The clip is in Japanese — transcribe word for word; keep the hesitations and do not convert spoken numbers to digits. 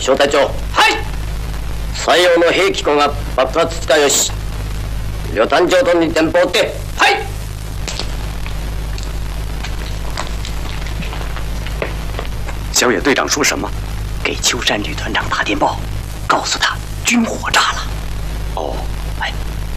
小隊長。はい。採用の兵器庫が爆発したよし。旅団長とに電報って。はい。 小野队长说什么？ 给秋山旅团长打电报，告诉他军火炸了。 哦， 哎。